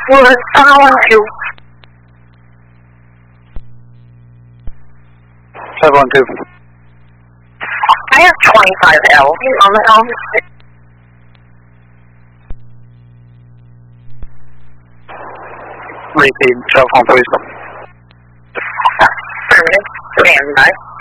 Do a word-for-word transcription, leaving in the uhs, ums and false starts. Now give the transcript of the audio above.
was five one two. five one two. I have twenty-five L on the L. Repeat, cell phone please. Affirmative. Stand by.